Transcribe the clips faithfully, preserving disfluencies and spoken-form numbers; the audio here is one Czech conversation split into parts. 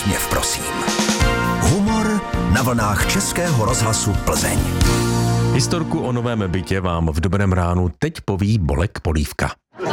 úsměv, prosím. Humor na vlnách Českého rozhlasu Plzeň. Historku o novém bytě vám v Dobrém ránu teď poví Bolek Polívka.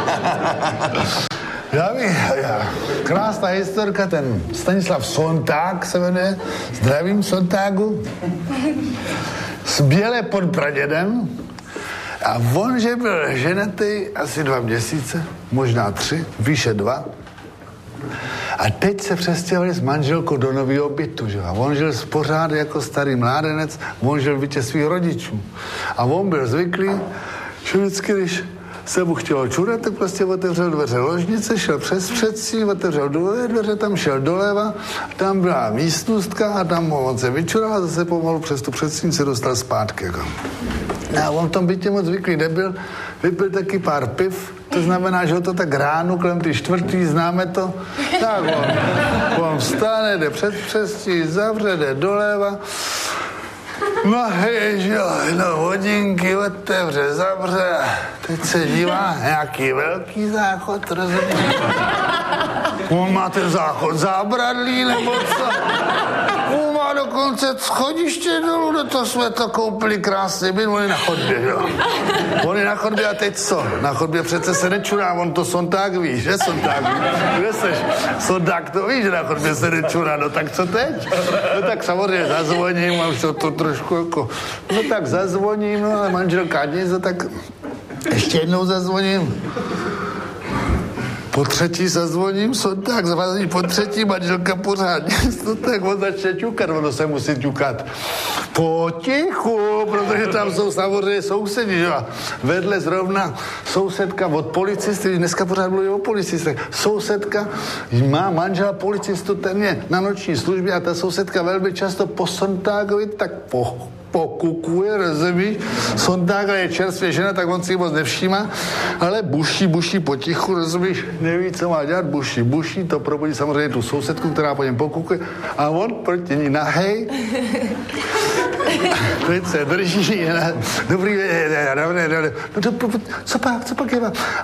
Já vím, já. Krásná historka, ten Stanislav Sonták se jmenuje, zdravím Sontágu, z Bělé pod Pradědem. A on, že byl ženatý asi dva měsíce, možná tři, výše dva. A teď se přestěhovali s manželkou do nového bytu, že? A on žil pořád jako starý mládenec, on žil v bytě svých rodičů. A on byl zvyklý, že vždycky, když se mu chtělo čurat, tak prostě otevřel dveře ložnice, šel přes předsí, otevřel dvě dveře, tam šel doleva, tam byla místnostka a tam on se vyčural a zase pomalu přes tu předsí se dostal zpátky. Jako. A on v tom bytě moc zvyklý nebyl, vypil taky pár piv, to znamená, že ho to tak ráno, kolem ty čtvrtý, známe to, tak on, on vstane, jde přes předsí, zavře, jde doleva, no hej, že jo, no hodinky otevře, zavře, teď se dívá, nějaký velký záchod, rozumíš? On má ten záchod zábradlý, nebo co? On má dokonce schodiště dolů, do toho jsme to koupili krásný byt, on je na chodbě, jo. On je na chodbě a teď co? Na chodbě přece se nečurá, on to Sonták ví, že Sonták ví? Kde seš? Sonták to ví, že na chodbě se nečurá, no tak co teď? No tak samozřejmě zazvoním a už to, to trošku jako, no tak zazvoním, no ale manželka nic, no tak ještě jednou zazvoním. Po třetí zazvoním, Sonták zvazí po třetí, manželka pořád nic, no tak on začne ťukat, ono se musí ťukat potichu, protože tam jsou samozřejmě sousedi, že? A vedle zrovna sousedka od policisty, dneska pořád mluví o policistech, sousedka má manžela policistu, ten je na noční službě a ta sousedka velmi často po Sontákovi tak po pokukuje, rozumíš? Sonták je čerstvě žena, tak on si moc nevšímá, ale buší, buší potichu, rozumíš? Neví, co má dělat, buší, buší, to probudí samozřejmě tu sousedku, která po něm pokukuje a on proti ní nahej. Teď se drží, dobrý, dobrý, dobrý, no to, co pak, co pak je?